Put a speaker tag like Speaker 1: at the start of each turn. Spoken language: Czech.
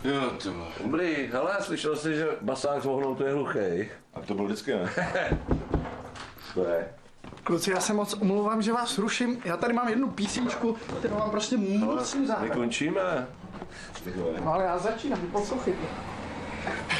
Speaker 1: Jo, to bylo.
Speaker 2: Dobrý, hele, slyšel jsi, že basák s vohnou je hluchý?
Speaker 1: A to bylo vždycky, ne?
Speaker 2: To je.
Speaker 3: Kluci, já se moc omlouvám, že vás ruším. Já tady mám jednu písničku, kterou vám prostě musím
Speaker 2: My
Speaker 3: zahrát.
Speaker 2: končíme.
Speaker 3: No ale já začínám, poslouchejte.